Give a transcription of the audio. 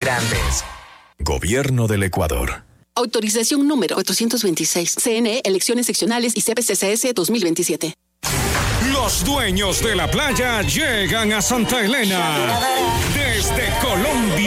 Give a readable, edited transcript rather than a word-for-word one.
grandes. Gobierno del Ecuador. Autorización número 426. CNE, Elecciones Seccionales y CPCCS 2027. Los dueños de la playa llegan a Santa Elena. Desde Colombia.